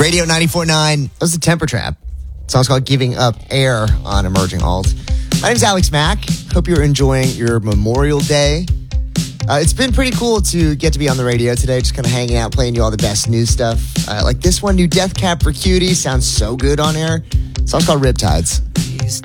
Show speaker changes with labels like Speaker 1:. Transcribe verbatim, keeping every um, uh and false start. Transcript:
Speaker 1: Radio ninety-four point nine. That was the Temper Trap. The song's called Giving Up Air on Emerging Alt. My name's Alex Mack. Hope you're enjoying your Memorial Day. Uh, it's been pretty cool to get to be on the radio today, just kind of hanging out, playing you all the best new stuff. Uh, like this one, new Death Cab for Cutie. Sounds so good on air. The song's called Riptides.